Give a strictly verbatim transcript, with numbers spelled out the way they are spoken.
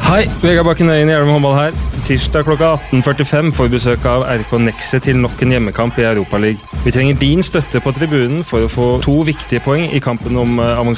Hei, Vegard Bakken Øyen i Hjelm Håndball her. Tirsdag klokka atten førtifem får vi besøk av R K Nexe til nok en hjemmekamp i Europa League. Vi trenger din støtte på tribunen for å få to viktige poeng i kampen om avansering